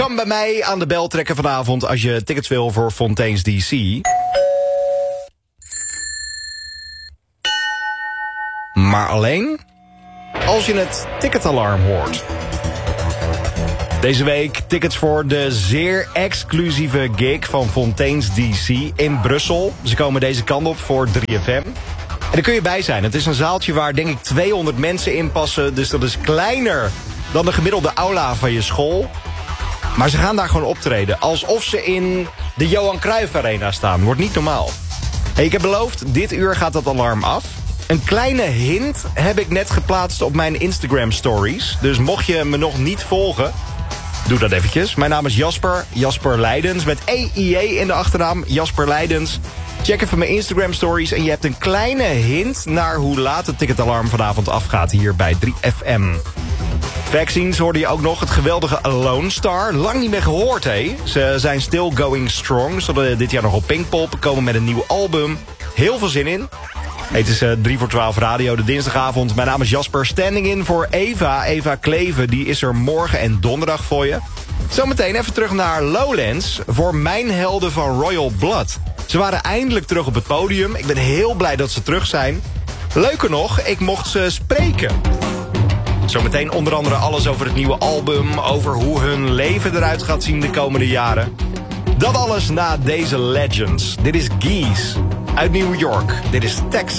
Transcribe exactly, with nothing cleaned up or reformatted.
Kan bij mij aan de bel trekken vanavond als je tickets wil voor Fontaine's D C. Maar alleen als je het ticketalarm hoort. Deze week tickets voor de zeer exclusieve gig van Fontaine's D C in Brussel. Ze komen deze kant op voor drie F M. En daar kun je bij zijn. Het is een zaaltje waar denk ik tweehonderd mensen in passen. Dus dat is kleiner dan de gemiddelde aula van je school. Maar ze gaan daar gewoon optreden. Alsof ze in de Johan Cruijff Arena staan. Wordt niet normaal. Hey, ik heb beloofd, dit uur gaat dat alarm af. Een kleine hint heb ik net geplaatst op mijn Instagram stories. Dus mocht je me nog niet volgen, doe dat eventjes. Mijn naam is Jasper, Jasper Leidens, met E I E in de achternaam, Jasper Leidens. Check even mijn Instagram stories en je hebt een kleine hint naar hoe laat het ticketalarm vanavond afgaat hier bij drie F M. Vaccines hoorde je ook nog, het geweldige Lone Star. Lang niet meer gehoord, hé. Ze zijn still going strong. Ze zullen dit jaar nog op Pinkpop komen met een nieuw album. Heel veel zin in. Hey, het is uh, drie voor twaalf radio, de dinsdagavond. Mijn naam is Jasper, standing in voor Eva. Eva Kleven, die is er morgen en donderdag voor je. Zometeen even terug naar Lowlands voor mijn helden van Royal Blood. Ze waren eindelijk terug op het podium. Ik ben heel blij dat ze terug zijn. Leuker nog, ik mocht ze spreken. Zometeen onder andere alles over het nieuwe album, over hoe hun leven eruit gaat zien de komende jaren. Dat alles na deze legends. Dit is Geese uit New York. Dit is Texas.